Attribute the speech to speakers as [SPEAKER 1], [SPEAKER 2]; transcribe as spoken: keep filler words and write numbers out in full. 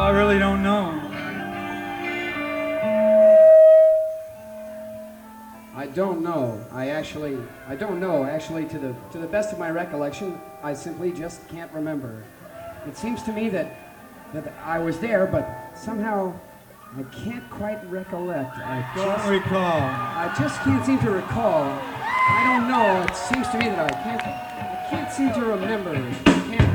[SPEAKER 1] I really don't know.
[SPEAKER 2] I don't know. I actually, I don't know. Actually, to the to the best of my recollection, I simply just can't remember. It seems to me that that I was there, but somehow I can't quite recollect. I
[SPEAKER 1] Don't
[SPEAKER 2] just,
[SPEAKER 1] recall.
[SPEAKER 2] I just can't seem to recall. I don't know. It seems to me that I can't, I can't seem to remember. I can't